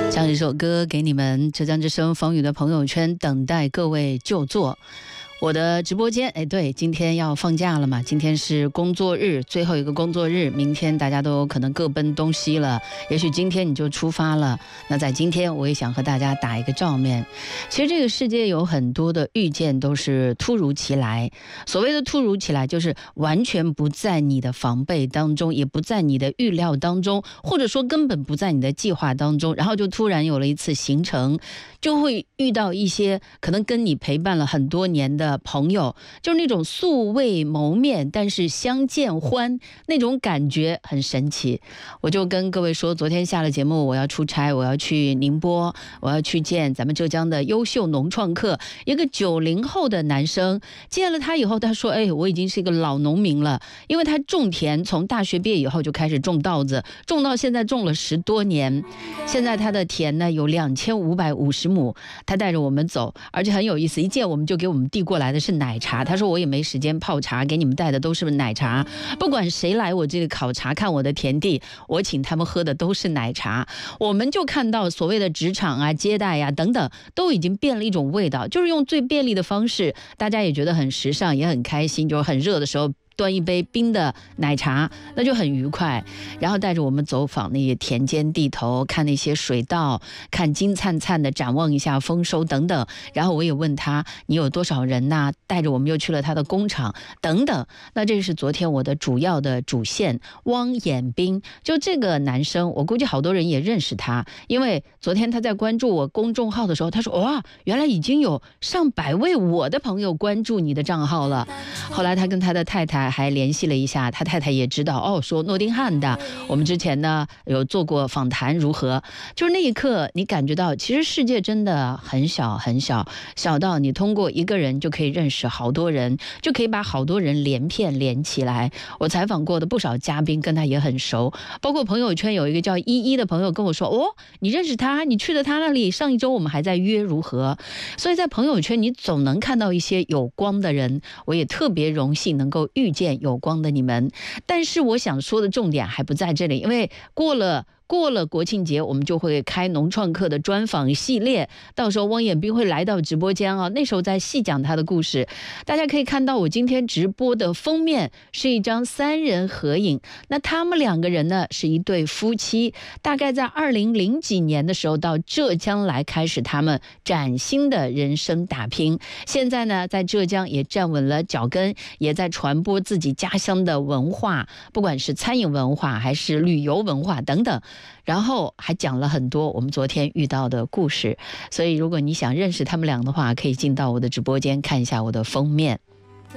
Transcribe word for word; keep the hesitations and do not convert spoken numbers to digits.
唱一首歌给你们，浙江之声风雨的朋友圈，等待各位就座。我的直播间，哎，对，今天要放假了嘛，今天是工作日，最后一个工作日，明天大家都可能各奔东西了，也许今天你就出发了。那在今天，我也想和大家打一个照面。其实这个世界有很多的遇见都是突如其来，所谓的突如其来，就是完全不在你的防备当中，也不在你的预料当中，或者说根本不在你的计划当中，然后就突然有了一次行程，就会遇到一些可能跟你陪伴了很多年的朋友，就是那种素未谋面但是相见欢，那种感觉很神奇。我就跟各位说，昨天下了节目，我要出差，我要去宁波，我要去见咱们浙江的优秀农创客，一个九零后的男生。见了他以后，他说：“哎，我已经是一个老农民了，因为他种田，从大学毕业以后就开始种稻子，种到现在种了十多年。现在他的田呢有两千五百五十亩，他带着我们走，而且很有意思，一见我们就给我们递过来的是奶茶。他说我也没时间泡茶，给你们带的都是奶茶。不管谁来我这里考察看我的田地，我请他们喝的都是奶茶。我们就看到所谓的职场啊、接待呀、啊、等等，都已经变了一种味道，就是用最便利的方式，大家也觉得很时尚，也很开心，就是很热的时候端一杯冰的奶茶，那就很愉快。然后带着我们走访那些田间地头，看那些水稻，看金灿灿的，展望一下丰收等等。然后我也问他你有多少人呐、啊？带着我们又去了他的工厂等等。那这是昨天我的主要的主线，汪衍彬。就这个男生，我估计好多人也认识他，因为昨天他在关注我公众号的时候，他说哇，原来已经有上百位我的朋友关注你的账号了。后来他跟他的太太还联系了一下，他太太也知道哦，说诺丁汉的，我们之前呢有做过访谈，如何？就是那一刻你感觉到，其实世界真的很小很小，小到你通过一个人就可以认识好多人，就可以把好多人连片连起来。我采访过的不少嘉宾跟他也很熟，包括朋友圈有一个叫依依的朋友跟我说，哦，你认识他，你去了他那里，上一周我们还在约如何？所以在朋友圈你总能看到一些有光的人，我也特别荣幸能够遇见有光的你们。但是我想说的重点还不在这里，因为过了过了国庆节，我们就会开农创客的专访系列，到时候汪衍彬会来到直播间啊，那时候再细讲他的故事。大家可以看到我今天直播的封面是一张三人合影，那他们两个人呢是一对夫妻，大概在二零零几年的时候到浙江来开始他们崭新的人生打拼，现在呢在浙江也站稳了脚跟，也在传播自己家乡的文化，不管是餐饮文化还是旅游文化等等，然后还讲了很多我们昨天遇到的故事。所以如果你想认识他们俩的话，可以进到我的直播间看一下我的封面。